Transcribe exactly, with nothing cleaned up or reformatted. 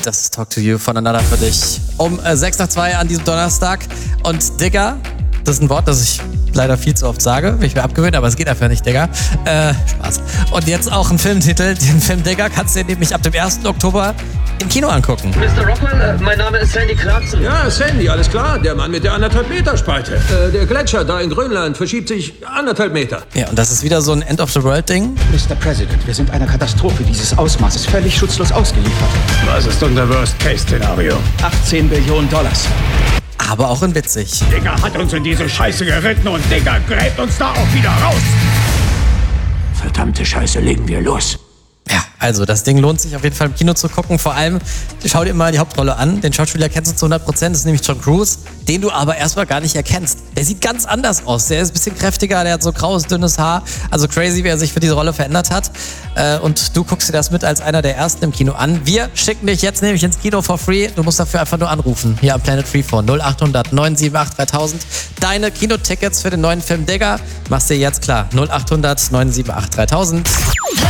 Das ist Talk to You voneinander für dich. Um äh, sechs nach zwei an diesem Donnerstag. Und Digga, das ist ein Wort, das ich leider viel zu oft sage, will ich mir abgewöhnen, aber es geht einfach nicht, Digga. Äh, Spaß. Und jetzt auch ein Filmtitel. Den Film Digga kannst du dir nämlich ab dem ersten Oktober im Kino angucken. Mister Rockwell, äh, mein Name ist Sandy Clarkson. Ja, Sandy, alles klar. Der Mann mit der anderthalb Meter Spalte. Äh, der Gletscher da in Grönland verschiebt sich anderthalb Meter. Ja, und das ist wieder so ein End-of-the-World-Ding. Mister President, wir sind einer Katastrophe dieses Ausmaßes völlig schutzlos ausgeliefert. Was ist unser Worst-Case-Szenario? achtzehn Billionen Dollars. Aber auch in witzig. Digger hat uns in diese Scheiße geritten und Digger gräbt uns da auch wieder raus. Verdammte Scheiße, legen wir los. Ja, also das Ding lohnt sich auf jeden Fall im Kino zu gucken. Vor allem, schau dir mal die Hauptrolle an. Den Schauspieler kennst du zu hundert Prozent, das ist nämlich Tom Cruise, den du aber erstmal gar nicht erkennst. Der sieht ganz anders aus. Der ist ein bisschen kräftiger, der hat so graues, dünnes Haar. Also crazy, wie er sich für diese Rolle verändert hat. Und du guckst dir das mit als einer der ersten im Kino an. Wir schicken dich jetzt nämlich ins Kino for free. Du musst dafür einfach nur anrufen. Hier am Planet Freephone null acht hundert neun sieben acht dreitausend. Deine Kinotickets für den neuen Film Digger machst dir jetzt klar. null acht hundert neun sieben acht dreitausend.